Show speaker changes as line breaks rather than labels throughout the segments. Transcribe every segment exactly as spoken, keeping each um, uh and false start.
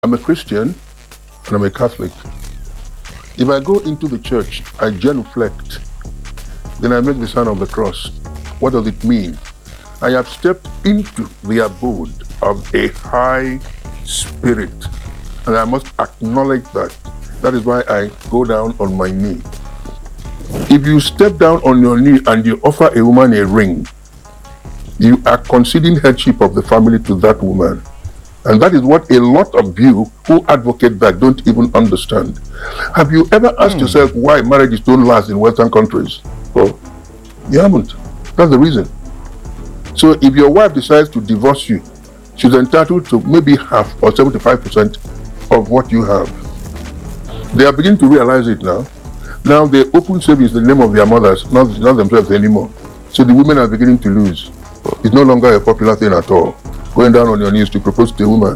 I'm a Christian and I'm a Catholic. If I go into the church, I genuflect, then I make the sign of the cross. What does it mean? I have stepped into the abode of a high spirit, and I must acknowledge that. That is why I go down on my knee. If you step down on your knee and you offer a woman a ring, you are conceding headship of the family to that woman. And that is what a lot of you who advocate that don't even understand. Have you ever asked mm. yourself why marriages don't last in Western countries? Oh, you haven't. That's the reason. So if your wife decides to divorce you, she's entitled to maybe half or seventy-five percent of what you have. They are beginning to realize it now. Now they open savings in the name of their mothers, not, not themselves anymore. So the women are beginning to lose. It's no longer a popular thing at all. Going down on your knees to propose to a woman.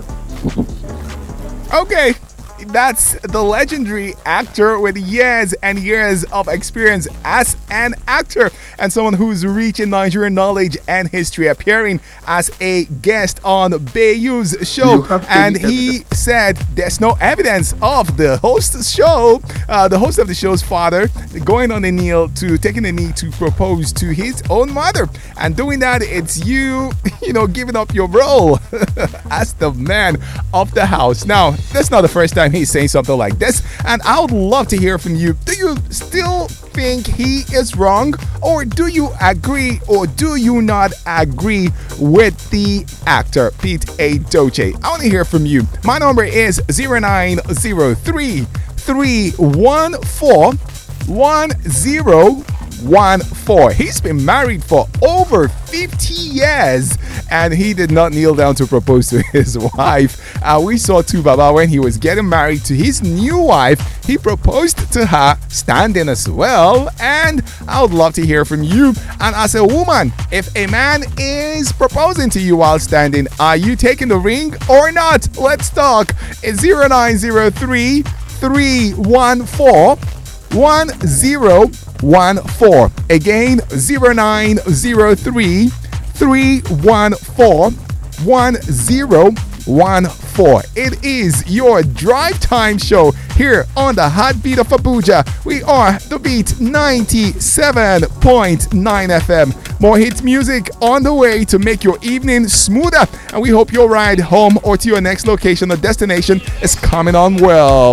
Okay, that's the legendary actor with years and years of experience as an actor and someone who's rich in Nigerian knowledge and history, appearing as a guest on Bayou's show. And he evidence. said there's no evidence of the host's show, uh, the host of the show's father, going on the knee to taking the knee to propose to his own mother. And doing that, it's you, you know, giving up your role as the man of the house. Now, that's not the first time he's saying something like this, and I would love to hear from you. Do you still think he is wrong, or do you agree, or do you not agree with the actor Pete Edochie? I want to hear from you. My number is zero nine zero three, three one four, one zero one four. He's been married for over fifty years, and he did not kneel down to propose to his wife. Uh, we saw too, Baba, when he was getting married to his new wife, he proposed to her standing as well. And I would love to hear from you. And as a woman, if a man is proposing to you while standing, are you taking the ring or not? Let's talk. It's zero nine zero three, three one four, one zero one four. Again, zero nine zero three, three one four, one zero one four. It is your drive time show here on the Heartbeat of Abuja. We are the Beat ninety-seven point nine F M. More hit music on the way to make your evening smoother, and we hope your ride home or to your next location or destination is coming on well.